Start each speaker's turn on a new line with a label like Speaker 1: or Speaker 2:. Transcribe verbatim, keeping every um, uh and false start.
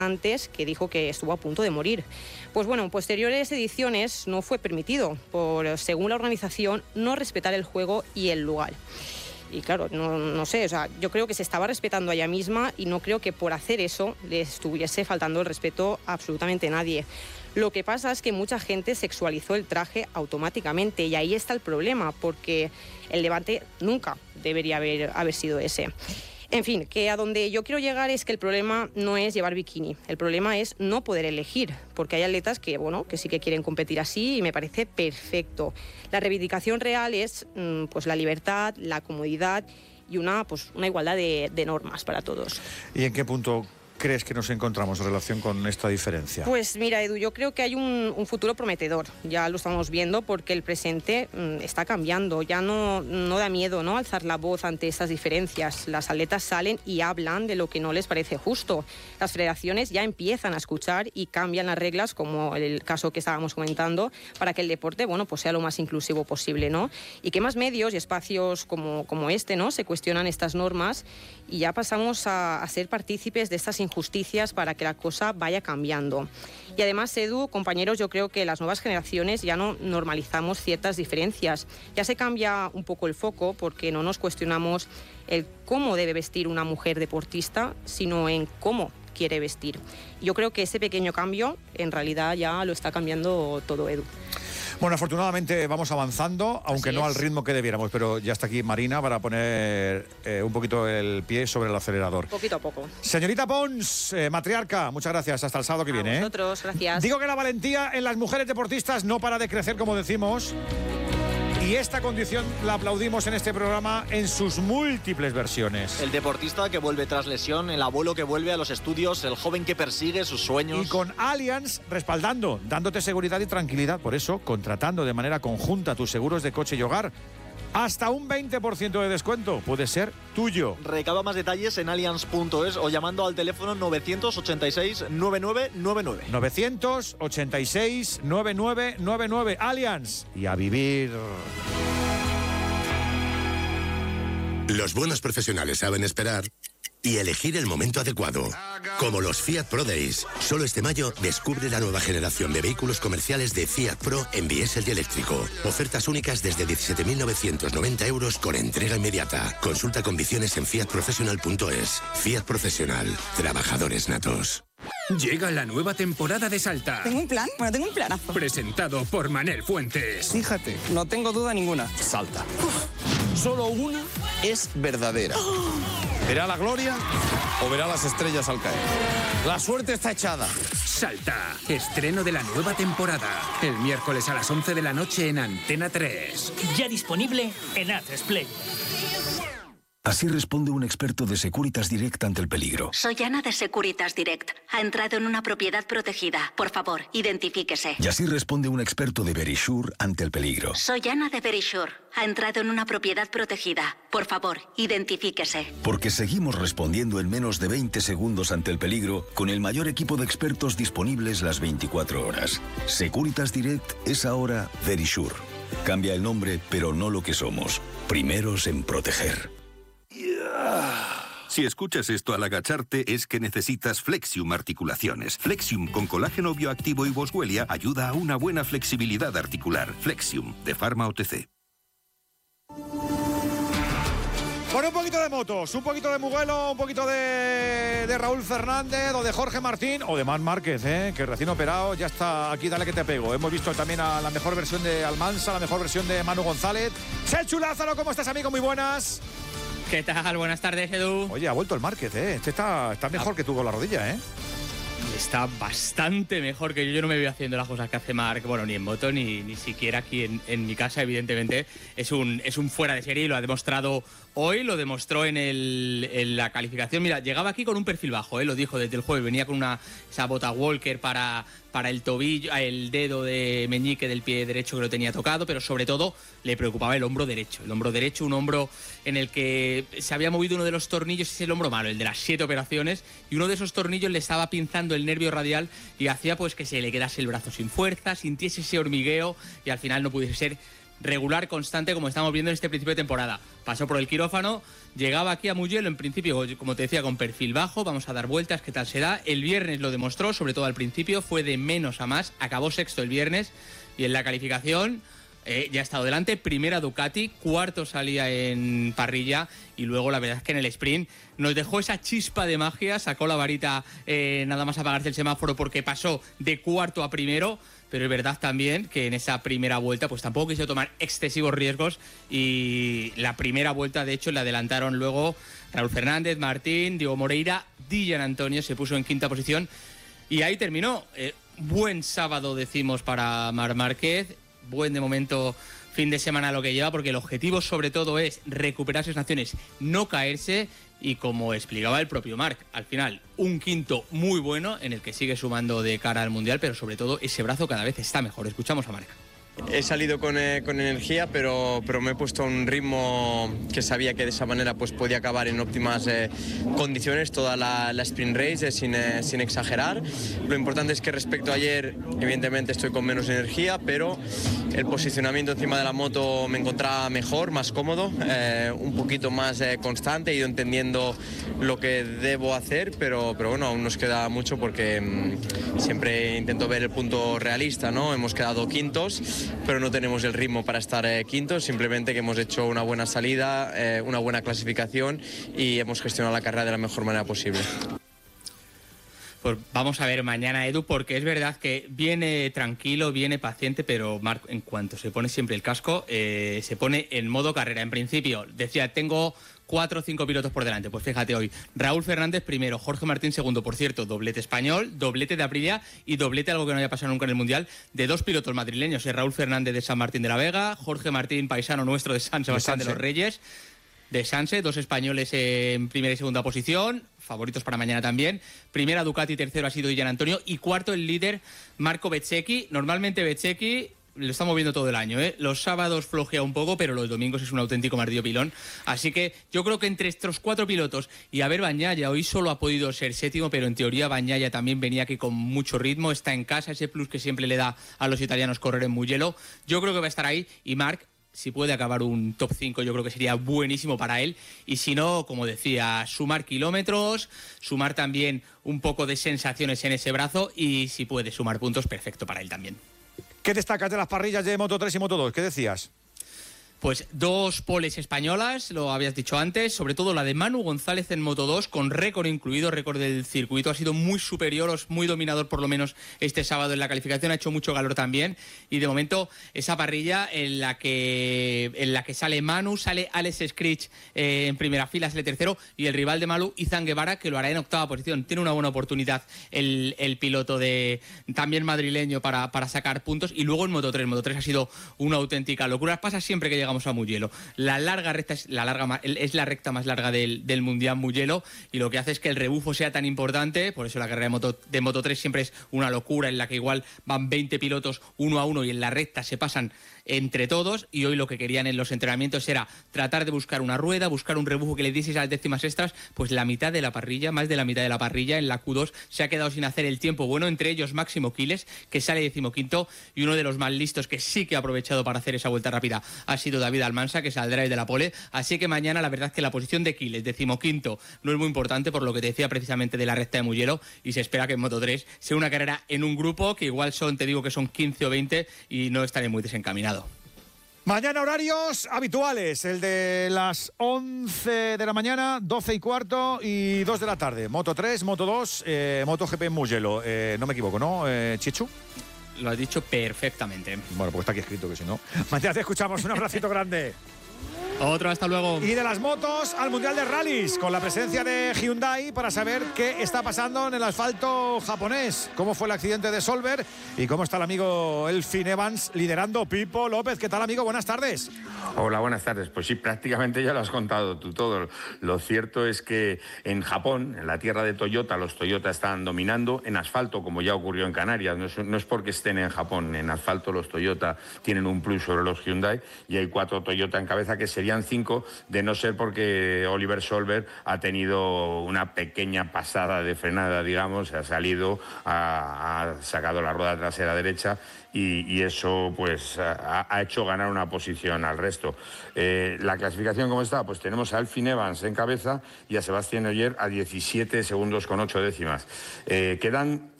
Speaker 1: antes, que dijo que estuvo a punto de morir. Pues bueno, en posteriores ediciones no fue permitido por, según la organización, no respetar el juego y el lugar. Y claro, no, no sé, o sea, yo creo que se estaba respetando a ella misma y no creo que por hacer eso le estuviese faltando el respeto a absolutamente nadie. Lo que pasa es que mucha gente sexualizó el traje automáticamente y ahí está el problema, porque el debate nunca debería haber, haber sido ese. En fin, que a donde yo quiero llegar es que el problema no es llevar bikini, el problema es no poder elegir, porque hay atletas que, bueno, que sí que quieren competir así y me parece perfecto. La reivindicación real es pues la libertad, la comodidad y una, pues, una igualdad de, de normas para todos.
Speaker 2: ¿Y en qué punto crees que nos encontramos en relación con esta diferencia?
Speaker 1: Pues mira, Edu, yo creo que hay un, un futuro prometedor. Ya lo estamos viendo porque el presente mmm, está cambiando. Ya no, no da miedo, ¿no?, alzar la voz ante estas diferencias. Las atletas salen y hablan de lo que no les parece justo. Las federaciones ya empiezan a escuchar y cambian las reglas, como el caso que estábamos comentando, para que el deporte, bueno, pues sea lo más inclusivo posible, ¿no? Y que más medios y espacios como, como este, ¿no?, se cuestionan estas normas y ya pasamos a, a ser partícipes de estas injusticias para que la cosa vaya cambiando. Y además, Edu, compañeros, yo creo que las nuevas generaciones ya no normalizamos ciertas diferencias. Ya se cambia un poco el foco porque no nos cuestionamos el cómo debe vestir una mujer deportista, sino en cómo quiere vestir. Yo creo que ese pequeño cambio en realidad ya lo está cambiando todo, Edu.
Speaker 2: Bueno, afortunadamente vamos avanzando, aunque
Speaker 1: Así
Speaker 2: no
Speaker 1: es.
Speaker 2: al ritmo que debiéramos, pero ya está aquí Marina para poner eh, un poquito el pie sobre el acelerador.
Speaker 1: Poquito a poco.
Speaker 2: Señorita Pons, eh, matriarca, muchas gracias. Hasta el sábado que
Speaker 1: A
Speaker 2: viene.
Speaker 1: vosotros,
Speaker 2: ¿eh?
Speaker 1: gracias.
Speaker 2: Digo que la valentía en las mujeres deportistas no para de crecer, como decimos. Y esta condición la aplaudimos en este programa en sus múltiples versiones.
Speaker 3: El deportista que vuelve tras lesión, el abuelo que vuelve a los estudios, el joven que persigue sus sueños.
Speaker 2: Y con Allianz respaldando, dándote seguridad y tranquilidad. Por eso, contratando de manera conjunta tus seguros de coche y hogar, hasta un veinte por ciento de descuento puede ser tuyo.
Speaker 3: Recaba más detalles en allianz punto es o llamando al teléfono novecientos ochenta y seis, noventa y nueve noventa y nueve.
Speaker 2: novecientos ochenta y seis, noventa y nueve noventa y nueve. Allianz. Y a vivir.
Speaker 4: Los buenos profesionales saben esperar y elegir el momento adecuado. Como los Fiat Pro Days. Solo este mayo descubre la nueva generación de vehículos comerciales de Fiat Pro en diésel y eléctrico. Ofertas únicas desde diecisiete mil novecientos noventa euros con entrega inmediata. Consulta condiciones en fiat professional punto es. Fiat Profesional. Trabajadores natos.
Speaker 5: Llega la nueva temporada de Salta.
Speaker 6: ¿Tengo un plan? Bueno, tengo un planazo.
Speaker 5: Presentado por Manel Fuentes.
Speaker 7: Fíjate, no tengo duda ninguna. Salta. Uf. Solo una es verdadera. Oh. ¿Verá la gloria o verá las estrellas al caer? La suerte está echada.
Speaker 5: Salta. Estreno de la nueva temporada. El miércoles a las once de la noche en Antena tres.
Speaker 8: Ya disponible en A tres Play.
Speaker 9: Así responde un experto de Securitas Direct ante el peligro.
Speaker 10: Soy Ana de Securitas Direct. Ha entrado en una propiedad protegida. Por favor, identifíquese.
Speaker 9: Y así responde un experto de Verisure ante el peligro.
Speaker 10: Soy Ana de Verisure. Ha entrado en una propiedad protegida. Por favor, identifíquese.
Speaker 9: Porque seguimos respondiendo en menos de veinte segundos ante el peligro con el mayor equipo de expertos disponibles las veinticuatro horas. Securitas Direct es ahora Verisure. Cambia el nombre, pero no lo que somos. Primeros en proteger.
Speaker 11: Si escuchas esto al agacharte es que necesitas Flexium Articulaciones. Flexium con colágeno bioactivo y boswellia ayuda a una buena flexibilidad articular. Flexium, de Pharma O T C.
Speaker 2: Con un poquito de motos, un poquito de Mugello, un poquito de, de Raúl Fernández o de Jorge Martín o de Marc Márquez, ¿eh? Que recién operado ya está aquí, dale que te pego. Hemos visto también a la mejor versión de Almansa, la mejor versión de Manu González. Selchu Lázaro, ¿cómo estás, amigo? Muy buenas.
Speaker 12: ¿Qué tal? Buenas tardes, Edu.
Speaker 2: Oye, ha vuelto el Márquez, ¿eh? Este está, está mejor que tú con la rodilla, ¿eh?
Speaker 12: Está bastante mejor que yo. Yo no me voy haciendo las cosas que hace Marc, bueno, ni en moto, ni, ni siquiera aquí en, en mi casa, evidentemente. Es un, es un fuera de serie y lo ha demostrado hoy, lo demostró en, el, en la calificación. Mira, llegaba aquí con un perfil bajo, ¿eh? Lo dijo desde el jueves. Venía con una esa bota Walker para, para el tobillo, el dedo de meñique del pie derecho que lo tenía tocado, pero sobre todo le preocupaba el hombro derecho. El hombro derecho, un hombro en el que se había movido uno de los tornillos, es el hombro malo, el de las siete operaciones, y uno de esos tornillos le estaba pinzando el nervio radial y hacía pues que se le quedase el brazo sin fuerza, sintiese ese hormigueo y al final no pudiese ser regular, constante, como estamos viendo en este principio de temporada. Pasó por el quirófano, llegaba aquí a Mugello, en principio, como te decía, con perfil bajo, vamos a dar vueltas, qué tal se da. El viernes lo demostró, sobre todo al principio, fue de menos a más, acabó sexto el viernes y en la calificación... Eh, ya ha estado delante, primera Ducati, cuarto salía en parrilla y luego la verdad es que en el sprint nos dejó esa chispa de magia, sacó la varita eh, nada más apagarse el semáforo porque pasó de cuarto a primero, pero es verdad también que en esa primera vuelta pues tampoco quiso tomar excesivos riesgos y la primera vuelta de hecho le adelantaron luego Raúl Fernández, Martín, Diego Moreira, Dylan Antonio se puso en quinta posición y ahí terminó. Eh, buen sábado decimos para Marc Márquez. Buen de momento fin de semana lo que lleva, porque el objetivo sobre todo es recuperar sensaciones, no caerse y como explicaba el propio Marc, al final un quinto muy bueno en el que sigue sumando de cara al Mundial, pero sobre todo ese brazo cada vez está mejor. Escuchamos a Marc.
Speaker 6: He salido con, eh, con energía, pero, pero me he puesto a un ritmo que sabía que de esa manera pues, podía acabar en óptimas eh, condiciones toda la, la sprint race, eh, sin, eh, sin exagerar. Lo importante es que respecto a ayer, evidentemente estoy con menos energía, pero el posicionamiento encima de la moto me encontraba mejor, más cómodo, eh, un poquito más eh, constante, he ido entendiendo lo que debo hacer, pero, pero bueno, aún nos queda mucho porque mmm, siempre intento ver el punto realista, ¿no? Hemos quedado quintos, pero no tenemos el ritmo para estar eh, quintos, simplemente que hemos hecho una buena salida, eh, una buena clasificación y hemos gestionado la carrera de la mejor manera posible.
Speaker 12: Pues vamos a ver mañana, Edu, porque es verdad que viene tranquilo, viene paciente, pero Marc, en cuanto se pone siempre el casco, eh, se pone en modo carrera. En principio, decía, tengo cuatro o cinco pilotos por delante. Pues fíjate hoy, Raúl Fernández primero, Jorge Martín segundo, por cierto, doblete español, doblete de Aprilia y doblete, algo que no haya pasado nunca en el Mundial, de dos pilotos madrileños, eh, Raúl Fernández de San Martín de la Vega, Jorge Martín, paisano nuestro de San Sebastián de, de los Reyes, de Sanse, dos españoles en primera y segunda posición, favoritos para mañana también. Primera Ducati, tercero ha sido Dylan Antonio y cuarto el líder Marco Bezzecchi. Normalmente Bezzecchi lo estamos viendo todo el año, ¿eh? Los sábados flojea un poco, pero los domingos es un auténtico martillo pilón. Así que yo creo que entre estos cuatro pilotos y a ver Bagnaia, hoy solo ha podido ser séptimo, pero en teoría Bagnaia también venía aquí con mucho ritmo, está en casa, ese plus que siempre le da a los italianos correr en Mugello. Yo creo que va a estar ahí y Marc, si puede acabar un top cinco, yo creo que sería buenísimo para él. Y si no, como decía, sumar kilómetros, sumar también un poco de sensaciones en ese brazo y si puede sumar puntos, perfecto para él también.
Speaker 2: ¿Qué destacas de las parrillas de Moto tres y Moto dos? ¿Qué decías?
Speaker 12: Pues dos poles españolas, lo habías dicho antes, sobre todo la de Manu González en Moto dos, con récord incluido, récord del circuito, ha sido muy superior, muy dominador por lo menos este sábado en la calificación, ha hecho mucho calor también, y de momento esa parrilla en la que en la que sale Manu, sale Alex Scritch eh, en primera fila, sale tercero, y el rival de Manu, Izan Guevara, que lo hará en octava posición. Tiene una buena oportunidad el, el piloto de también madrileño para, para sacar puntos, y luego en Moto tres, Moto tres ha sido una auténtica locura, pasa siempre que llega a Mugello. La larga recta es la, larga, es la recta más larga del, del Mundial Mugello y lo que hace es que el rebufo sea tan importante, por eso la carrera de Moto, de Moto tres siempre es una locura en la que igual van veinte pilotos uno a uno y en la recta se pasan entre todos, y hoy lo que querían en los entrenamientos era tratar de buscar una rueda, buscar un rebufo que le diese esas décimas extras. Pues la mitad de la parrilla, más de la mitad de la parrilla en la Q dos se ha quedado sin hacer el tiempo bueno, entre ellos Máximo Quiles, que sale decimoquinto, y uno de los más listos que sí que ha aprovechado para hacer esa vuelta rápida ha sido David Almansa, que saldrá de la pole. Así que mañana la verdad es que la posición de Quiles, decimoquinto, no es muy importante por lo que te decía precisamente de la recta de Mugello, y se espera que en Moto tres sea una carrera en un grupo que igual son, te digo que son quince o veinte y no estaré muy desencaminado.
Speaker 2: Mañana horarios habituales, el de las once de la mañana, doce y cuarto y dos de la tarde. Moto tres, Moto dos, eh, MotoGP en Mugello. Eh, no me equivoco, ¿no, eh, Chichu?
Speaker 12: Lo has dicho perfectamente.
Speaker 2: Bueno, pues está aquí escrito, que si no. Mañana te escuchamos, un abracito grande.
Speaker 12: Otro, hasta luego.
Speaker 2: Y de las motos al Mundial de Rallys, con la presencia de Hyundai para saber qué está pasando en el asfalto japonés. Cómo fue el accidente de Solberg y cómo está el amigo Elfyn Evans liderando. Pipo López, ¿qué tal, amigo? Buenas tardes.
Speaker 13: Hola, buenas tardes. Pues sí, prácticamente ya lo has contado tú todo. Lo cierto es que en Japón, en la tierra de Toyota, los Toyota están dominando. En asfalto, como ya ocurrió en Canarias, no es, no es porque estén en Japón. En asfalto los Toyota tienen un plus sobre los Hyundai y hay cuatro Toyota en cabeza, que sería serían cinco, de no ser porque Oliver Solberg ha tenido una pequeña pasada de frenada, digamos, ha salido, ha, ha sacado la rueda trasera derecha y, y eso pues ha, ha hecho ganar una posición al resto. Eh, la clasificación, ¿cómo está? Pues tenemos a Elfyn Evans en cabeza y a Sebastián Ogier a diecisiete segundos con ocho décimas. Eh, quedan